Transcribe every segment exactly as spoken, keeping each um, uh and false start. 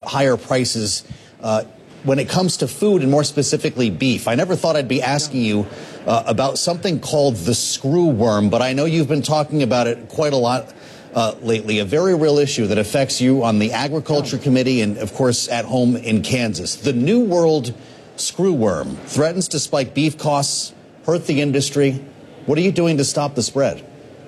higher prices uh, when it comes to food, and more specifically beef. I never thought I'd be asking you uh, about something called the screw worm, but I know you've been talking about it quite a lot uh, lately, a very real issue that affects you on the Agriculture Committee and, of course, at home in Kansas. The New World screw worm threatens to spike beef costs, hurt the industry. What are you doing to stop the spread?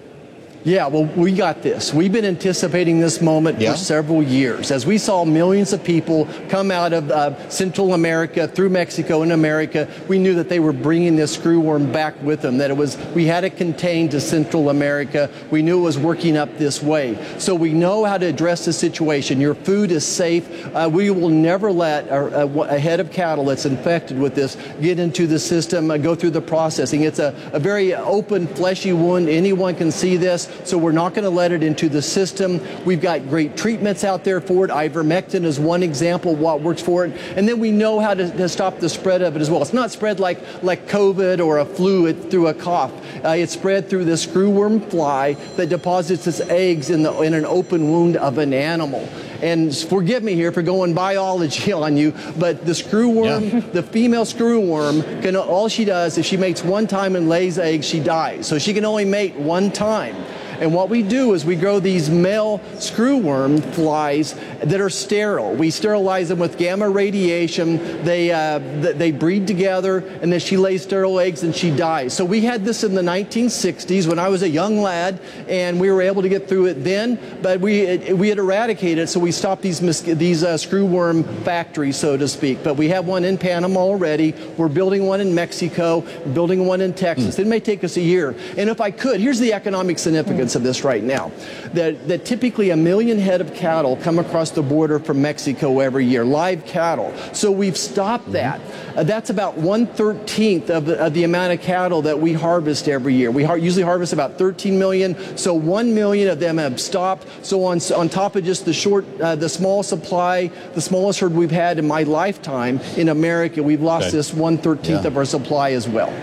Yeah, well, we got this. We've been anticipating this moment yeah. for several years. As we saw millions of people come out of uh, Central America, through Mexico and America, we knew that they were bringing this screwworm back with them, that it was, we had it contained to Central America. We knew it was working up this way. So we know how to address the situation. Your food is safe. Uh, we will never let a, a, a head of cattle that's infected with this get into the system, uh, go through the processing. It's a, a very open, fleshy wound. Anyone can see this. So we're not going to let it into the system. We've got great treatments out there for it. Ivermectin is one example of what works for it. And then we know how to, to stop the spread of it as well. It's not spread like, like COVID or a flu it, through a cough. Uh, it's spread through the screwworm fly that deposits its eggs in, the, in an open wound of an animal. And forgive me here for going biology on you, but the screwworm, yeah. the female screwworm, can, all she does is she mates one time and lays eggs, she dies. So she can only mate one time. And what we do is we grow these male screwworm flies that are sterile. We sterilize them with gamma radiation. They uh, they breed together, and then she lays sterile eggs and she dies. So we had this in the nineteen sixties when I was a young lad, and we were able to get through it then. But we it, we had eradicated it, so we stopped these these uh, screwworm factories, so to speak. But we have one in Panama already. We're building one in Mexico, building one in Texas. Mm. It may take us a year. And if I could, here's the economic significance of this right now, that, that typically a million head of cattle come across the border from Mexico every year, live cattle. So we've stopped that. Uh, that's about one thirteenth of the, of the amount of cattle that we harvest every year. We har usually harvest about thirteen million, so one million of them have stopped. So on, on top of just the short, uh, the small supply, the smallest herd we've had in my lifetime in America, we've lost okay. this one thirteenth yeah. of our supply as well.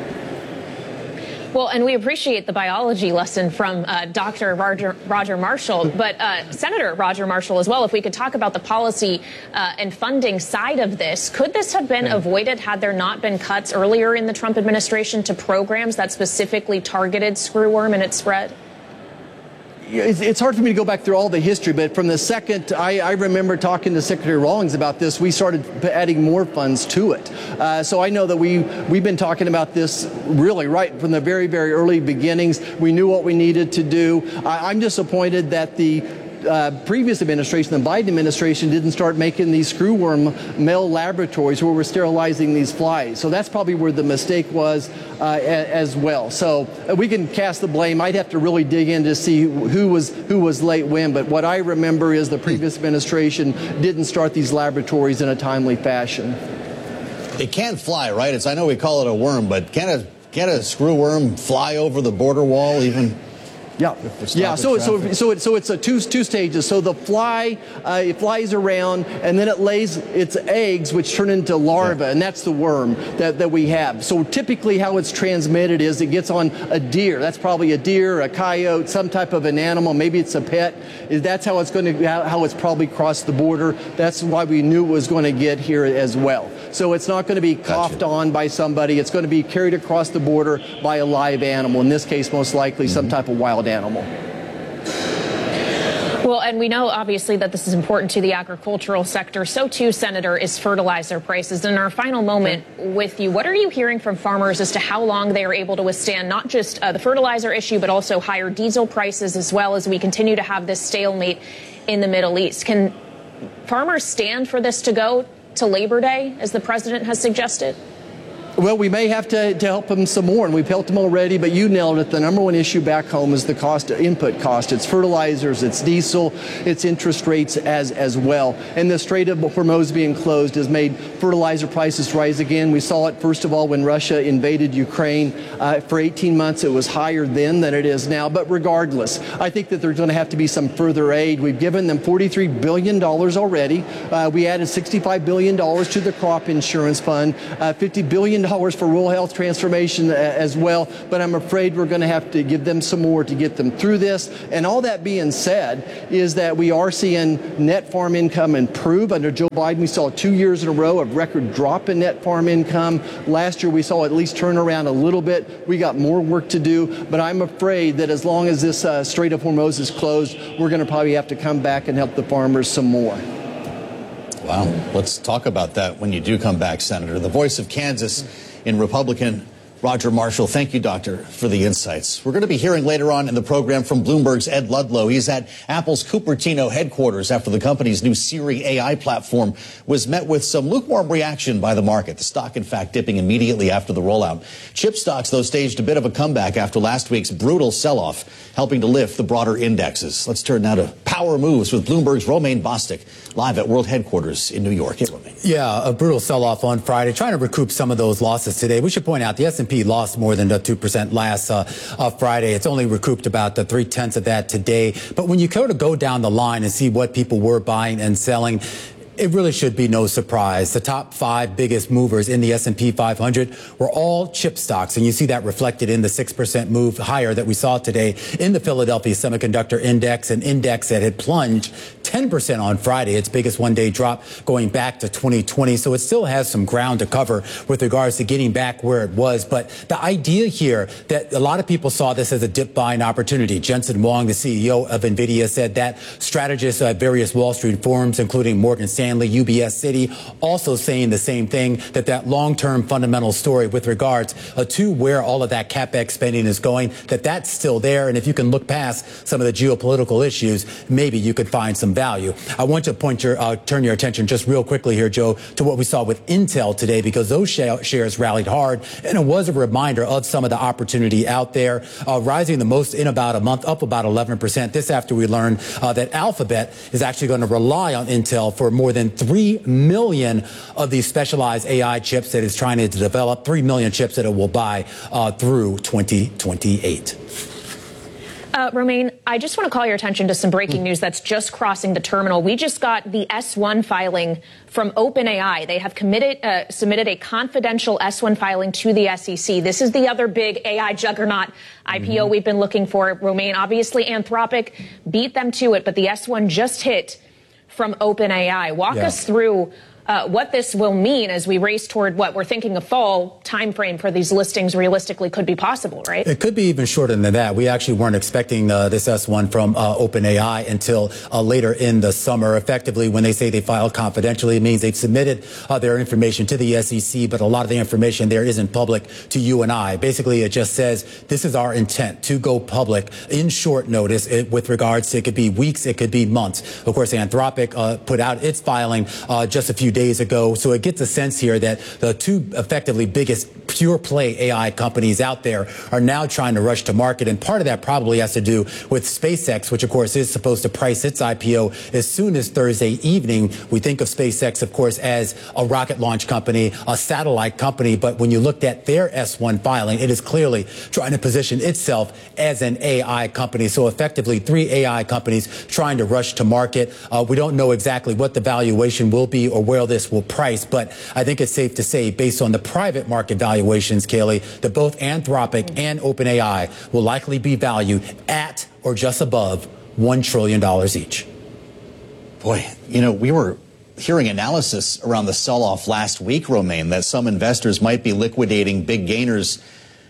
Well, and we appreciate the biology lesson from uh, Doctor Roger, Roger Marshall, but uh, Senator Roger Marshall as well. If we could talk about the policy uh, and funding side of this, could this have been yeah. avoided had there not been cuts earlier in the Trump administration to programs that specifically targeted screwworm and its spread? It's hard for me to go back through all the history, but from the second I, I remember talking to Secretary Rawlings about this, we started adding more funds to it. Uh, so I know that we, we've been talking about this really right from the very, very early beginnings. We knew what we needed to do. I, I'm disappointed that the Uh, previous administration, the Biden administration, didn't start making these screwworm male laboratories where we're sterilizing these flies. So that's probably where the mistake was uh, as well. So uh, we can cast the blame. I'd have to really dig in to see who was who was late when. But what I remember is the previous administration didn't start these laboratories in a timely fashion. It can't fly, right? It's I know we call it a worm, but can a can a screwworm fly over the border wall even? Yeah, yeah. So, so, so, it, so it's a two two stages. So the fly, uh, it flies around, and then it lays its eggs, which turn into larvae, yeah. and that's the worm that that we have. So typically, how it's transmitted is it gets on a deer. That's probably a deer, a coyote, some type of an animal. Maybe it's a pet. That's how it's going to how it's probably crossed the border. That's why we knew it was going to get here as well. So it's not going to be coughed gotcha. on by somebody. It's going to be carried across the border by a live animal. In this case, most likely mm-hmm. some type of wild animal. Well, and we know, obviously, that this is important to the agricultural sector. So, too, Senator, is fertilizer prices. In our final moment okay. with you, what are you hearing from farmers as to how long they are able to withstand not just uh, the fertilizer issue, but also higher diesel prices, as well as we continue to have this stalemate in the Middle East? Can farmers stand for this to go to Labor Day, as the president has suggested? Well, we may have to, to help them some more, and we've helped them already, but you nailed it. The number one issue back home is the cost, input cost. It's fertilizers, it's diesel, it's interest rates as, as well. And the Strait of Hormuz being closed has made fertilizer prices rise again. We saw it, first of all, when Russia invaded Ukraine. Uh, for eighteen months, it was higher then than it is now. But regardless, I think that there's going to have to be some further aid. We've given them forty-three billion dollars already. Uh, we added sixty-five billion dollars to the crop insurance fund, uh, fifty billion billion dollars for rural health transformation as well, but I'm afraid we're going to have to give them some more to get them through this. And all that being said is that we are seeing net farm income improve. Under Joe Biden, we saw two years in a row of record drop in net farm income. Last year, we saw at least turn around a little bit. We got more work to do, but I'm afraid that as long as this uh, Strait of Hormuz is closed, we're going to probably have to come back and help the farmers some more. Wow. Let's talk about that when you do come back, Senator. The voice of Kansas in Republican Roger Marshall. Thank you, Doctor, for the insights. We're going to be hearing later on in the program from Bloomberg's Ed Ludlow. He's at Apple's Cupertino headquarters after the company's new Siri A I platform was met with some lukewarm reaction by the market. The stock, in fact, dipping immediately after the rollout. Chip stocks, though, staged a bit of a comeback after last week's brutal sell-off, helping to lift the broader indexes. Let's turn now to power moves with Bloomberg's Romaine Bostick, live at World Headquarters in New York. Hey, Romaine. Yeah, a brutal sell-off on Friday, trying to recoup some of those losses today. We should point out the S and P lost more than two percent last uh, uh, Friday. It's only recouped about the three-tenths of that today. But when you kind of go down the line and see what people were buying and selling, it really should be no surprise. The top five biggest movers in the S and P five hundred were all chip stocks, and you see that reflected in the six percent move higher that we saw today in the Philadelphia Semiconductor Index, an index that had plunged ten percent on Friday, its biggest one-day drop going back to twenty twenty. So it still has some ground to cover with regards to getting back where it was. But the idea here that a lot of people saw this as a dip buying opportunity. Jensen Huang, the C E O of NVIDIA, said that. Strategists at various Wall Street firms, including Morgan Stanley, U B S Citi, also saying the same thing, that that long-term fundamental story with regards uh, to where all of that CapEx spending is going, that that's still there. And if you can look past some of the geopolitical issues, maybe you could find some value. I want to point your, uh, turn your attention just real quickly here, Joe, to what we saw with Intel today, because those sh shares rallied hard. And it was a reminder of some of the opportunity out there, uh, rising the most in about a month, up about eleven percent. This after we learned uh, that Alphabet is actually going to rely on Intel for more than three million of these specialized A I chips that it's trying to develop, three million chips that it will buy uh, through twenty twenty-eight. Uh, Romaine, I just want to call your attention to some breaking news that's just crossing the terminal. We just got the S one filing from OpenAI. They have committed, uh, submitted a confidential S one filing to the S E C. This is the other big A I juggernaut I P O mm-hmm. we've been looking for. Romaine, obviously Anthropic beat them to it, but the S one just hit from OpenAI. Walk yeah. us through uh, what this will mean as we race toward what we're thinking a fall timeframe for these listings realistically could be possible, right? It could be even shorter than that. We actually weren't expecting uh, this S one from uh, OpenAI until uh, later in the summer. Effectively, when they say they filed confidentially, it means they've submitted uh, their information to the S E C, but a lot of the information there isn't public to you and I. Basically, it just says this is our intent to go public in short notice it, with regards to it could be weeks, it could be months. Of course, Anthropic uh, put out its filing uh, just a few days ago, so it gets a sense here that the two effectively biggest pure play A I companies out there are now trying to rush to market, and part of that probably has to do with SpaceX, which of course is supposed to price its I P O as soon as Thursday evening. We think of SpaceX, of course, as a rocket launch company, a satellite company, but when you looked at their S one filing, it is clearly trying to position itself as an A I company. So effectively, three A I companies trying to rush to market. Uh, we don't know exactly what the valuation will be or where this will price, but I think it's safe to say, based on the private market valuations, Kaylee, that both Anthropic and OpenAI will likely be valued at or just above one trillion dollars each. Boy, you know, we were hearing analysis around the sell-off last week, Romaine, that some investors might be liquidating big gainers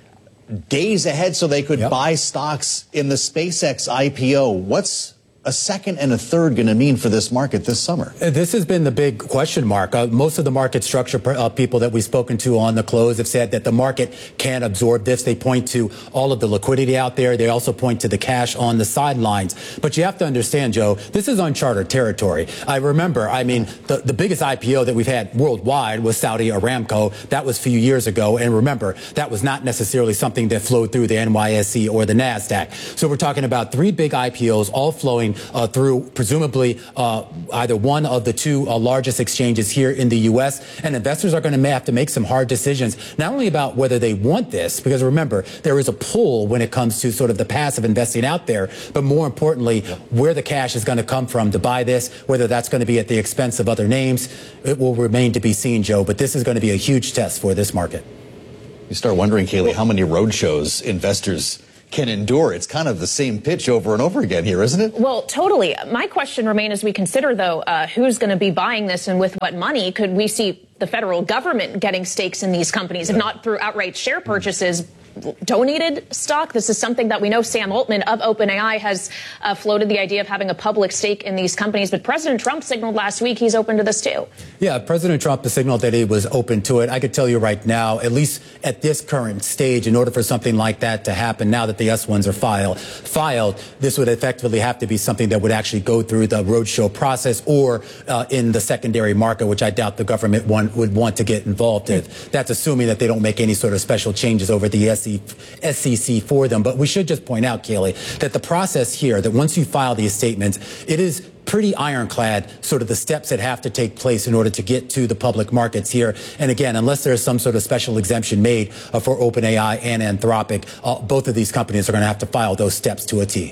days ahead so they could yep. buy stocks in the SpaceX I P O. What's a second and a third going to mean for this market this summer? This has been the big question mark. Uh, most of the market structure uh, people that we've spoken to on the close have said that the market can't absorb this. They point to all of the liquidity out there. They also point to the cash on the sidelines. But you have to understand, Joe, this is uncharted territory. I remember, I mean, the, the biggest I P O that we've had worldwide was Saudi Aramco. That was a few years ago. And remember, that was not necessarily something that flowed through the N Y S E or the NASDAQ. So we're talking about three big I P Os all flowing going uh, through presumably uh, either one of the two uh, largest exchanges here in the U S, and investors are going to have to make some hard decisions, not only about whether they want this, because remember, there is a pull when it comes to sort of the passive investing out there, but more importantly, yep. where the cash is going to come from to buy this, whether that's going to be at the expense of other names, it will remain to be seen, Joe, but this is going to be a huge test for this market. You start wondering, Kayleigh, how many roadshows investors can endure. It's kind of the same pitch over and over again here, isn't it? Well, totally. My question remains as we consider, though, uh, who's going to be buying this and with what money. Could we see the federal government getting stakes in these companies, yeah. if not through outright share purchases, donated stock? This is something that we know Sam Altman of OpenAI has uh, floated the idea of having a public stake in these companies. But President Trump signaled last week he's open to this, too. Yeah, President Trump signaled that he was open to it. I could tell you right now, at least at this current stage, in order for something like that to happen, now that the S ones are filed, filed, this would effectively have to be something that would actually go through the roadshow process or uh, in the secondary market, which I doubt the government one, would want to get involved in. That's assuming that they don't make any sort of special changes over the S E C for them. But we should just point out, Kayleigh, that the process here, that once you file these statements, it is pretty ironclad, sort of the steps that have to take place in order to get to the public markets here. And again, unless there's some sort of special exemption made uh, for OpenAI and Anthropic, uh, both of these companies are going to have to file those steps to a T.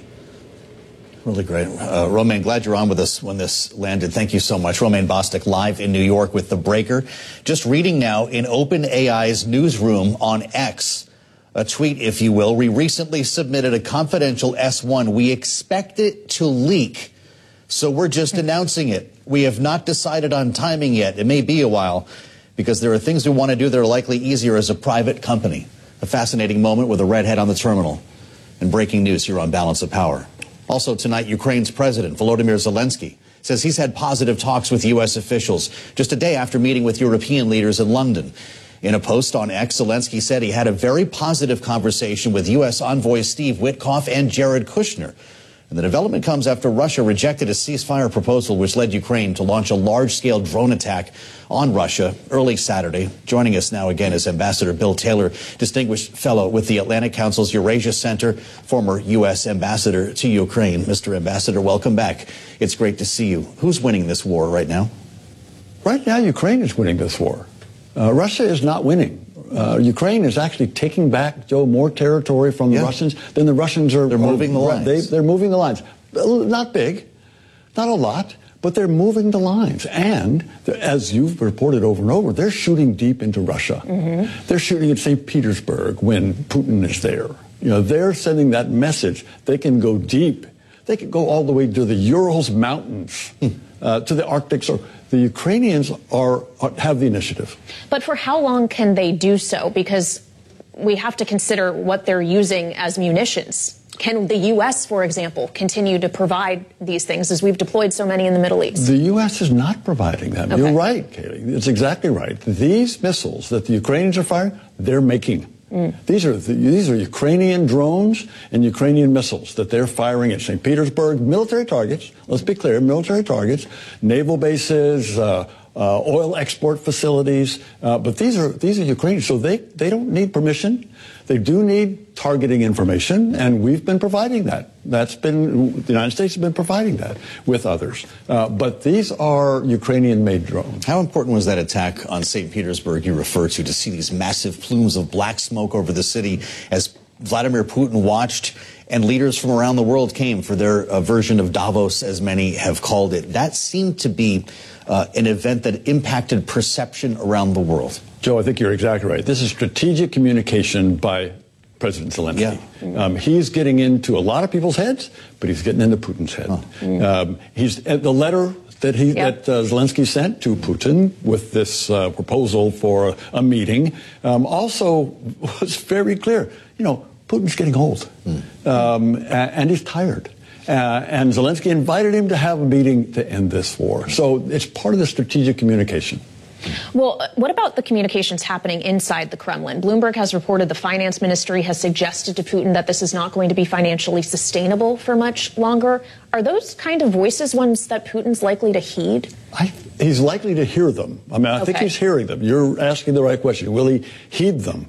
Really great. Uh, Romain, glad you're on with us when this landed. Thank you so much. Romain Bostick live in New York with The Breaker. Just reading now in OpenAI's newsroom on X, a tweet, if you will. We recently submitted a confidential S one. We expect it to leak, so we're just announcing it. We have not decided on timing yet. It may be a while because there are things we want to do that are likely easier as a private company. A fascinating moment with a redhead on the terminal. And breaking news here on Balance of Power. Also tonight, Ukraine's president, Volodymyr Zelensky, says he's had positive talks with U S officials just a day after meeting with European leaders in London. In a post on X, Zelensky said he had a very positive conversation with U S envoys Steve Witkoff and Jared Kushner. And the development comes after Russia rejected a ceasefire proposal which led Ukraine to launch a large-scale drone attack on Russia early Saturday. Joining us now again is Ambassador Bill Taylor, Distinguished Fellow with the Atlantic Council's Eurasia Center, former U S Ambassador to Ukraine. Mister Ambassador, welcome back. It's great to see you. Who's winning this war right now? Right now, Ukraine is winning this war. Uh, Russia is not winning. Uh, Ukraine is actually taking back, Joe, more territory from the yeah. Russians than the Russians are. They're moving the lines. They, they're moving the lines. Not big, not a lot, but they're moving the lines. And as you've reported over and over, they're shooting deep into Russia. Mm-hmm. They're shooting at Saint Petersburg when Putin is there. You know, they're sending that message. They can go deep. They can go all the way to the Urals Mountains, hmm. uh, to the Arctic Circle. The Ukrainians are, are have the initiative. But for how long can they do so? Because we have to consider what they're using as munitions. Can the U S, for example, continue to provide these things as we've deployed so many in the Middle East? The U S is not providing them. Okay. You're right, Kayleigh. It's exactly right. These missiles that the Ukrainians are firing, they're making. Mm. These are the, these are Ukrainian drones and Ukrainian missiles that they're firing at Saint Petersburg, military targets. Let's be clear, military targets, naval bases, uh, uh, oil export facilities. Uh, but these are these are Ukrainian, so they they don't need permission. They do need targeting information, and we've been providing that. That's been, the United States has been providing that with others. Uh, but these are Ukrainian-made drones. How important was that attack on Saint Petersburg you refer to, to see these massive plumes of black smoke over the city as Vladimir Putin watched and leaders from around the world came for their uh, version of Davos, as many have called it? That seemed to be uh, an event that impacted perception around the world. Joe, I think you're exactly right. This is strategic communication by President Zelensky. Yeah. Um, he's getting into a lot of people's heads, but he's getting into Putin's head. Oh. Mm. Um, he's uh, the letter that he yep. that uh, Zelensky sent to Putin with this uh, proposal for a, a meeting um, also was very clear. You know, Putin's getting old, mm. um, and, and he's tired. Uh, and Zelensky invited him to have a meeting to end this war. So it's part of the strategic communication. Well, what about the communications happening inside the Kremlin? Bloomberg has reported the finance ministry has suggested to Putin that this is not going to be financially sustainable for much longer. Are those kind of voices ones that Putin's likely to heed? I, he's likely to hear them. I mean, I okay. think he's hearing them. You're asking the right question. Will he heed them?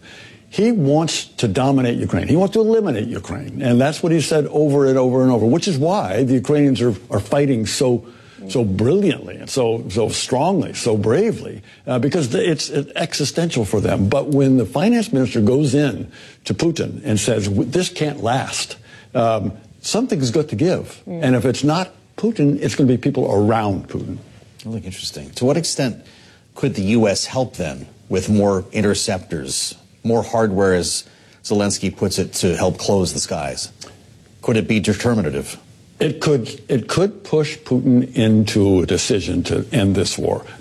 he wants to dominate Ukraine. He wants to eliminate Ukraine. And that's what he said over and over and over, which is why the Ukrainians are, are fighting so so brilliantly and so so strongly, so bravely, uh, because it's, it's existential for them. But when the finance minister goes in to Putin and says, this can't last, um, something's got to give. Mm. And if it's not Putin, it's going to be people around Putin. Really interesting. To what extent could the U S help then with more interceptors, more hardware, as Zelensky puts it, to help close the skies? Could it be determinative? It could, it could push Putin into a decision to end this war.